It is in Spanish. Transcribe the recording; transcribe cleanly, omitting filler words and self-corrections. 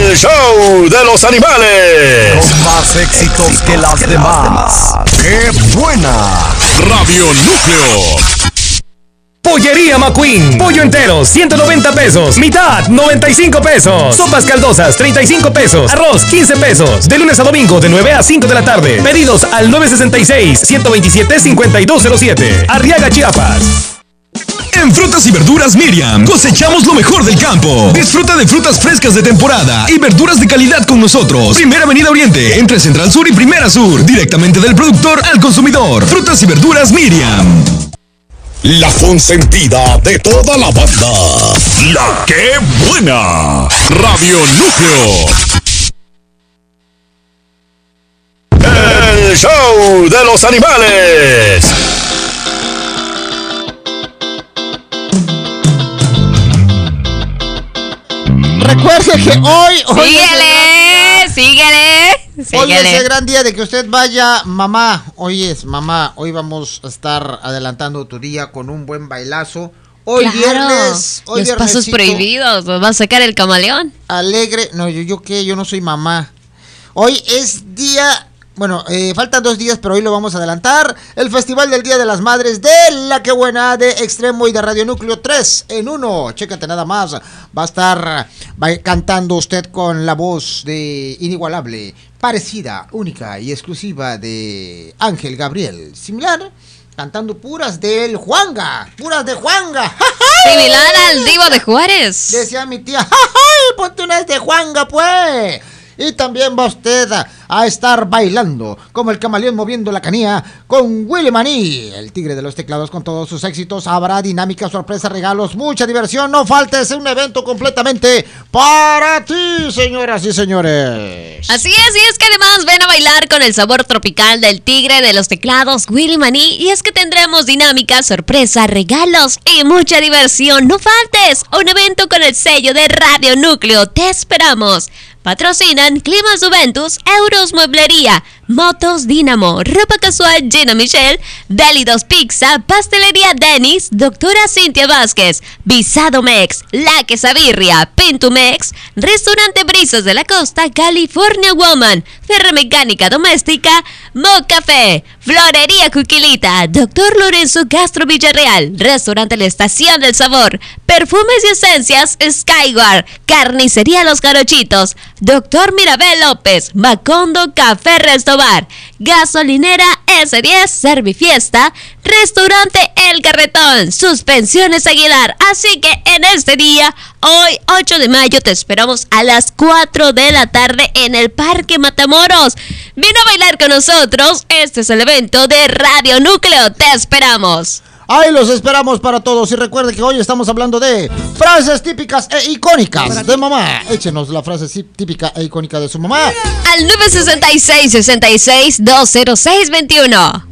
El show de los animales. Con más éxitos que las demás. ¡Qué buena! Radio Núcleo. Pollería McQueen. Pollo entero, 190 pesos. Mitad, 95 pesos. Sopas caldosas, 35 pesos. Arroz, 15 pesos. De lunes a domingo, de 9 a 5 de la tarde. Pedidos al 966-127-5207. Arriaga, Chiapas. En Frutas y Verduras Miriam, cosechamos lo mejor del campo. Disfruta de frutas frescas de temporada y verduras de calidad con nosotros. Primera Avenida Oriente, entre Central Sur y Primera Sur. Directamente del productor al consumidor. Frutas y Verduras Miriam. La consentida de toda la banda. La que buena. Radio Núcleo. El show de los animales. Recuerde que hoy Síguele. Hoy es el gran día de que usted vaya, mamá. Hoy es mamá. Hoy vamos a estar adelantando tu día con un buen bailazo. Hoy claro, viernes. Hoy los pasos prohibidos. ¿Nos va a sacar el camaleón? Alegre. No, yo qué, yo no soy mamá. Hoy es día. Bueno, faltan 2 días, pero hoy lo vamos a adelantar. El Festival del Día de las Madres de La Que Buena de Extremo y de Radio Núcleo 3 en 1. Chécate nada más. Va a estar cantando usted con la voz de inigualable, parecida, única y exclusiva de Ángel Gabriel. Similar, cantando puras del Juanga. Puras de Juanga. Similar al Divo de Juárez. Decía mi tía, ponte unas de Juanga, pues. Y también va usted a estar bailando como el camaleón moviendo la canilla con Willy Maní, el tigre de los teclados con todos sus éxitos. Habrá dinámica, sorpresa, regalos, mucha diversión. No faltes, un evento completamente para ti, señoras y señores. Así es, y es que además ven a bailar con el sabor tropical del tigre de los teclados, Willy Maní. Y es que tendremos dinámica, sorpresa, regalos y mucha diversión. No faltes, un evento con el sello de Radio Núcleo. Te esperamos. Patrocinan Climas Juventus, Euros Mueblería, Motos Dínamo, Ropa Casual Gina Michelle, Delidos Pizza, Pastelería Dennis, Doctora Cintia Vázquez, Visado Mex, La Quesabirria, Pintumex, Restaurante Brisas de la Costa, California Woman, Ferromecánica Doméstica, Mo Café, Florería Cuquilita, Doctor Lorenzo Castro Villarreal, Restaurante La Estación del Sabor, Perfumes y Esencias Skyward, Carnicería Los Jarochitos, Doctor Mirabel López, Macondo Café Restobar, Gasolinera S10 Servifiesta, Restaurante El Carretón, Suspensiones Aguilar. Así que en este día, hoy 8 de mayo, te esperamos a las 4 de la tarde en el Parque Matamoros. Ven a bailar con nosotros. Este es el evento de Radio Núcleo. Te esperamos. Ahí los esperamos para todos. Y recuerde que hoy estamos hablando de frases típicas e icónicas de mamá. Échenos la frase típica e icónica de su mamá al 966-66-20621.